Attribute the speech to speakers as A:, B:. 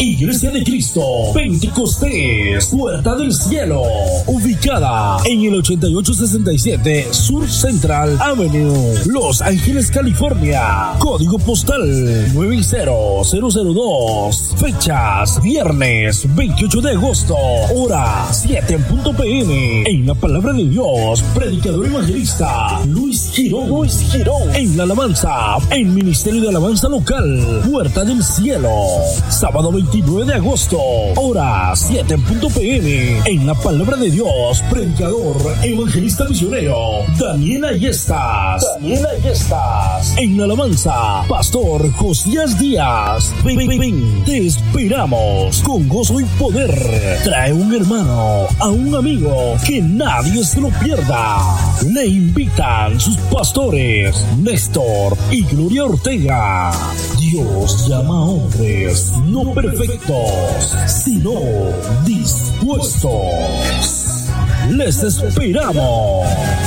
A: Iglesia de Cristo Pentecostés, Puerta del Cielo, ubicada en el 8867 Sur Central Avenue, Los Ángeles, California. Código postal 90002. Fechas: viernes 28 de agosto, hora 7 p.m. En la palabra de Dios, predicador evangelista Luis Girón. En la alabanza, el Ministerio de Alabanza Local, Puerta del Cielo. Sábado 29 de agosto, hora 7 p.m. En la palabra de Dios, predicador evangelista misionero Daniel Ayestas. En la alabanza, pastor Josías Díaz. Ven, te esperamos con gozo y poder. Trae un hermano, a un amigo, que nadie se lo pierda. Le invitan sus pastores Néstor y Gloria Ortega. Dios llama a hombres no perfectos, sino dispuestos. Les esperamos.